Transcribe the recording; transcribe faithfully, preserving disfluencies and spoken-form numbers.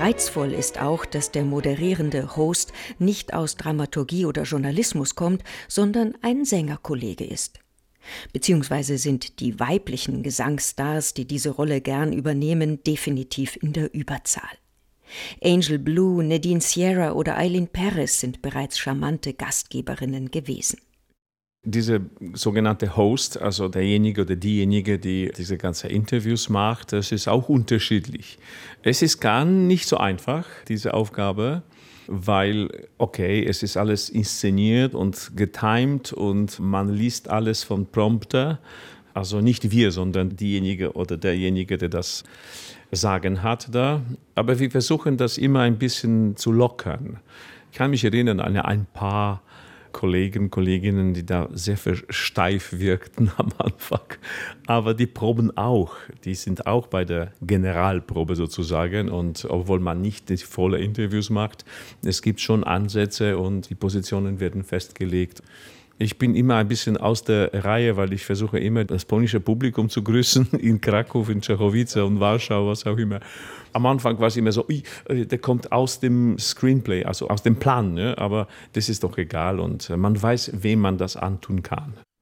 Reizvoll ist auch, dass der moderierende Host nicht aus Dramaturgie oder Journalismus kommt, sondern ein Sängerkollege ist. Beziehungsweise sind die weiblichen Gesangsstars, die diese Rolle gern übernehmen, definitiv in der Überzahl. Angel Blue, Nadine Sierra oder Eileen Perez sind bereits charmante Gastgeberinnen gewesen. Dieser sogenannte Host, also derjenige oder diejenige, die diese ganzen Interviews macht, das ist auch unterschiedlich. Es ist gar nicht so einfach, diese Aufgabe, weil, okay, es ist alles inszeniert und getimed und man liest alles vom Prompter. Also nicht wir, sondern diejenige oder derjenige, der das Sagen hat da. Aber wir versuchen das immer ein bisschen zu lockern. Ich kann mich erinnern an ein paar Kollegen, Kolleginnen, die da sehr steif wirkten am Anfang. Aber die proben auch. Die sind auch bei der Generalprobe sozusagen. Und obwohl man nicht die volle Interviews macht, es gibt schon Ansätze und die Positionen werden festgelegt. Ich bin immer ein bisschen aus der Reihe, weil ich versuche immer, das polnische Publikum zu grüßen, in Kraków, in Czechowice und Warschau, was auch immer. Am Anfang war es immer so, der kommt aus dem Screenplay, also aus dem Plan, ne? Aber das ist doch egal und man weiß, wem man das antun kann.